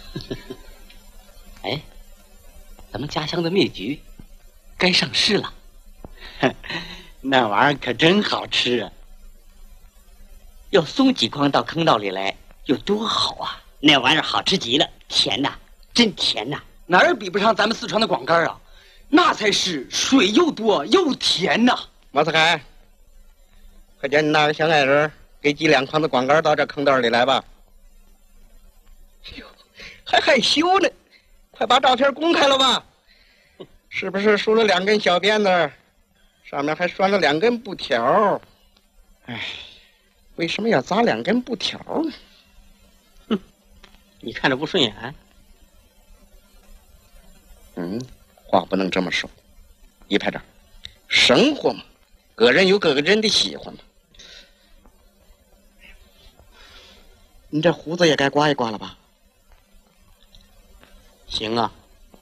哎，咱们家乡的蜜橘该上市了。 那玩意儿可真好吃啊！ 要送几筐到坑道里来，有多好啊！ 那玩意儿好吃极了，甜呐，真甜呐， 哪儿比不上咱们四川的广柑啊？那才是水又多又甜呐！ 马四海，快叫你那个小矮人给几两筐子广柑到这坑道里来吧。哟，还害羞呢，快把照片公开了吧？是不是梳了2根小辫子，上面还拴了2根布条？哎，为什么要扎2根布条呢？ 哼，你看着不顺眼？ 话不能这么说。一排长，生活嘛，个人有个人的喜欢嘛。你这胡子也该刮一刮了吧？ 行啊。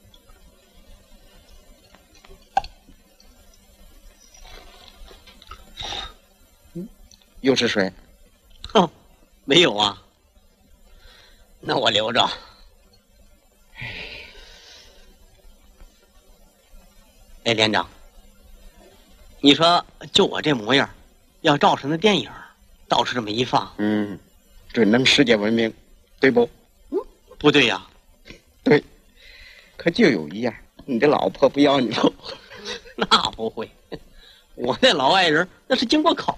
又是水？ 哦，没有啊。那我留着。哎，连长，你说就我这模样，要照成那电影，到处这么一放， 准能世界闻名，对不？ 不对呀。 对，可就有一样，你的老婆不要你了。 那不会，我那老爱人那是经过考